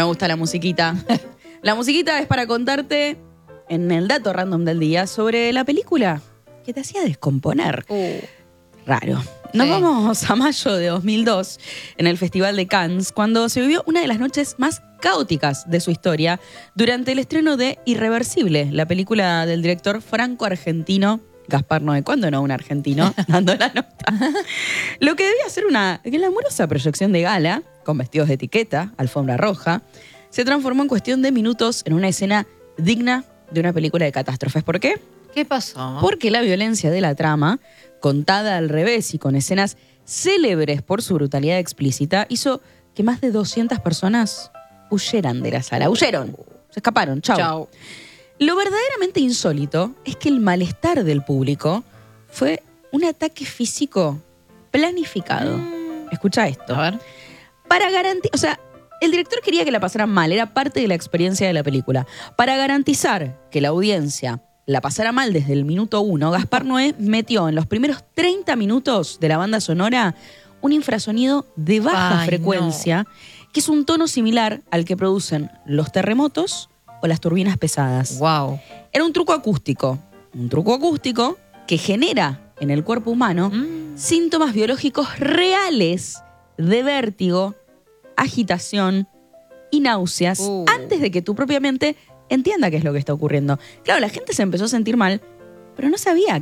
gusta la musiquita. La musiquita es para contarte en el dato random del día sobre la película que te hacía descomponer. Raro. Nos vamos a mayo de 2002 en el Festival de Cannes, cuando se vivió una de las noches más caóticas de su historia durante el estreno de Irreversible, la película del director franco-argentino Gaspar Noé. ¿Cuándo no un argentino dando la nota? Lo que debía ser una glamurosa proyección de gala, con vestidos de etiqueta, alfombra roja, se transformó en cuestión de minutos en una escena digna de una película de catástrofes. ¿Por qué? ¿Qué pasó? Porque la violencia de la trama, contada al revés y con escenas célebres por su brutalidad explícita, hizo que más de 200 personas huyeran de la sala. Huyeron, se escaparon, chau. Lo verdaderamente insólito es que el malestar del público fue un ataque físico planificado. Escucha esto. A ver. Para garantizar, o sea, el director quería que la pasaran mal, era parte de la experiencia de la película. Para garantizar que la audiencia la pasara mal desde el minuto 1, Gaspar Noé metió en los primeros 30 minutos de la banda sonora un infrasonido de baja frecuencia, que es un tono similar al que producen los terremotos o las turbinas pesadas. Wow. Era un truco acústico que genera en el cuerpo humano síntomas biológicos reales de vértigo, agitación y náuseas antes de que tu propia mente entienda qué es lo que está ocurriendo. Claro, la gente se empezó a sentir mal, pero no sabía